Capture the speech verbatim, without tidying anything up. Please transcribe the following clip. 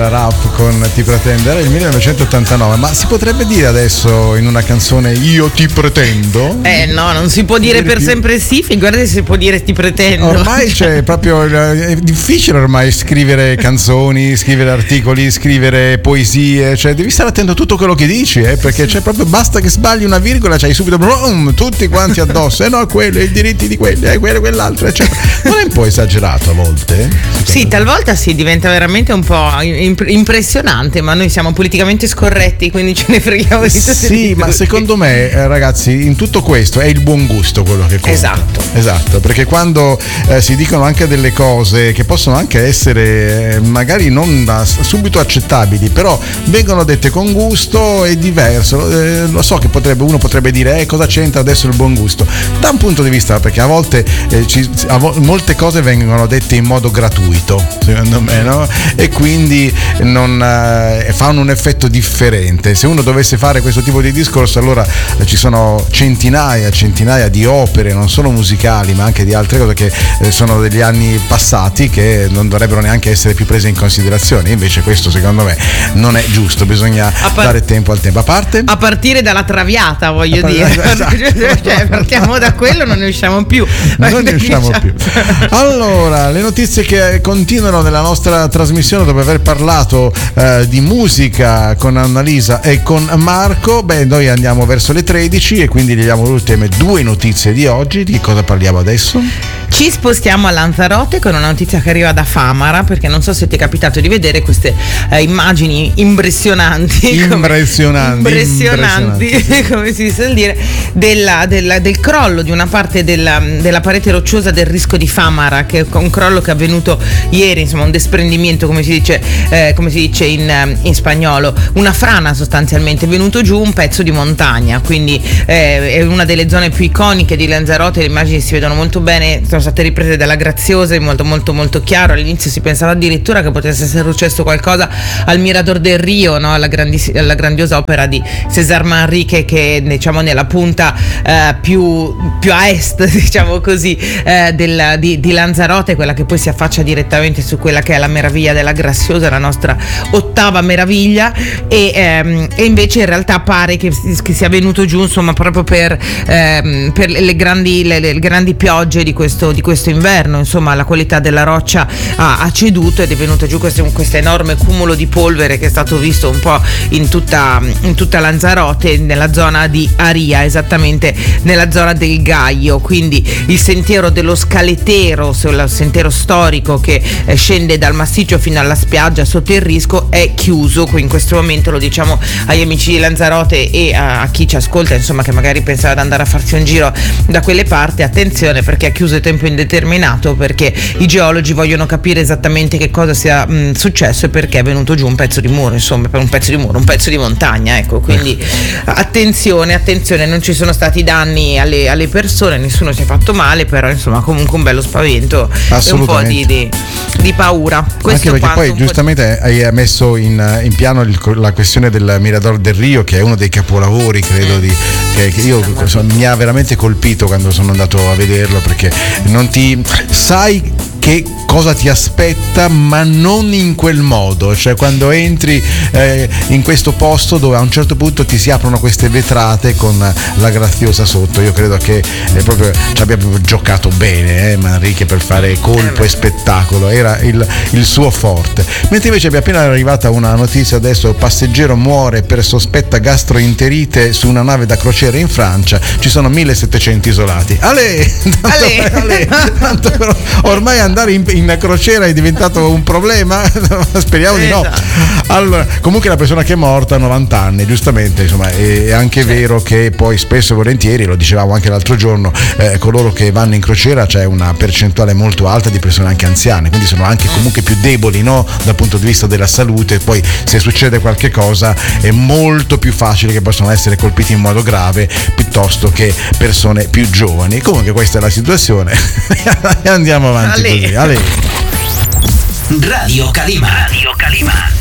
era Ralph con Ti pretendo, era il millenovecentottantanove, ma si potrebbe dire adesso in una canzone io ti pretendo? Eh no, non si può dire per più. sempre sì, figurati se si può dire ti pretendo. Ormai c'è proprio, è difficile ormai scrivere canzoni, scrivere articoli, scrivere poesie, cioè devi stare attento a tutto quello che dici, eh, perché c'è proprio, basta che sbagli una virgola, c'hai subito brum, tutti quanti addosso, e eh no, quello, i diritti di quelli, eh, quello, quell'altro, eccetera. Non è un po' esagerato a volte? Sì, talvolta sì, diventa veramente un po' imp- impressionante, ma noi siamo politicamente scorretti, quindi ce ne freghiamo di tutti. Sì, ma secondo me, eh, ragazzi, in tutto questo è il buon gusto quello che conta. Esatto. Esatto, perché quando eh, si dicono anche delle cose che possono anche essere eh, magari non da, subito accettabili, però vengono dette con gusto, è diverso. Eh, lo so che potrebbe, uno potrebbe dire eh, cosa c'entra adesso il buon gusto? Da un punto di vista, perché a volte eh, ci, a vo- molte cose vengono dette in modo gratuito, secondo me, no? E quindi non eh, fanno un effetto differente. Se uno dovesse fare questo tipo di discorso, allora eh, ci sono centinaia centinaia di opere, non solo musicali ma anche di altre cose che eh, sono degli anni passati, che non dovrebbero neanche essere più prese in considerazione. Invece questo secondo me non è giusto, bisogna par- dare tempo al tempo. A parte a partire dalla Traviata, voglio a dire, esatto. Cioè, partiamo da quello, non ne usciamo più non ne usciamo più. Allora, le notizie che continuano nella nostra trasmissione, dopo aver parlato eh, di musica con Annalisa e con Marco, beh, noi andiamo verso le tredici e quindi leggiamo le ultime due notizie di oggi. Di cosa parliamo adesso? Ci spostiamo a Lanzarote con una notizia che arriva da Famara, perché non so se ti è capitato di vedere queste eh, immagini impressionanti impressionanti, impressionanti, impressionanti. Come si suol dire, della, della, del crollo di una parte della, della parete rocciosa del Risco di Famara, che è un crollo che è avvenuto ieri, insomma un desprendimento, come si dice, eh, come si dice in, in spagnolo, una frana sostanzialmente, è venuto giù un pezzo di montagna, quindi eh, è una delle zone più iconiche di Lanzarote. Le immagini si vedono molto bene, sono state riprese dalla Graziosa, molto molto molto chiaro. All'inizio si pensava addirittura che potesse essere successo qualcosa al Mirador del Rio, no? alla, grandis- alla grandiosa opera di César Manrique, che diciamo nella punta eh, più, più a est, diciamo così, eh, del, di, di Lanzarote, quella che poi si affaccia direttamente su quella che è la meraviglia della Graziosa, la nostra ottava meraviglia, e, ehm, e invece in realtà pare che, che sia venuto giù, insomma, proprio per, ehm, per le grandi le, le grandi piogge di questo, di questo inverno. Insomma, la qualità della roccia ha, ha ceduto ed è venuto giù questo, questo enorme cumulo di polvere che è stato visto un po' in tutta, in tutta Lanzarote, nella zona di Aria, esattamente nella zona del Gaio. Quindi il sentiero dello Scaletero, il sentiero storico che eh, scende dal massiccio fino alla spiaggia sotto il Risco, è chiuso in questo momento. Lo diciamo agli amici di Lanzarote e a, a chi ci ascolta, insomma, che magari pensava di andare a farsi un giro da quelle parti. Attenzione, perché è chiuso a tempo indeterminato, perché i geologi vogliono capire esattamente che cosa sia mh, successo e perché è venuto giù un pezzo di muro, insomma, per un pezzo di muro, un pezzo di montagna, ecco. Quindi attenzione, attenzione, non ci sono stati danni alle, alle persone, nessuno si è fatto male, però insomma comunque un bello spavento e un po' di, di, di paura. Questo anche perché poi giustamente di... hai messo in, in piano il, la questione del Mirador del Rio, che è uno dei capolavori, credo, di, che, che io insomma, mi ha veramente colpito quando sono andato a vederlo, perché non ti sai che cosa ti aspetta, ma non in quel modo. Cioè, quando entri eh, in questo posto dove a un certo punto ti si aprono queste vetrate con la Graziosa sotto, io credo che eh, proprio ci abbia proprio giocato bene eh, Manrique per fare colpo e spettacolo, era il, il suo forte. Mentre invece mi è appena arrivata una notizia adesso: passeggero muore per sospetta gastroenterite su una nave da crociera in Francia, ci sono millesettecento isolati. Ale, tanto, ale. ale tanto però, ormai andare in, in crociera è diventato un problema. Speriamo di no. Allora, comunque la persona che è morta ha novanta anni, giustamente, insomma, è anche vero che poi spesso e volentieri, lo dicevamo anche l'altro giorno, eh, coloro che vanno in crociera c'è una percentuale molto alta di persone anche anziane, quindi sono anche comunque più deboli, no? Dal punto di vista della salute. Poi se succede qualche cosa è molto più facile che possano essere colpiti in modo grave piuttosto che persone più giovani. Comunque questa è la situazione e andiamo avanti. Ale. Così. Ale. Radio Calima. Radio Calima.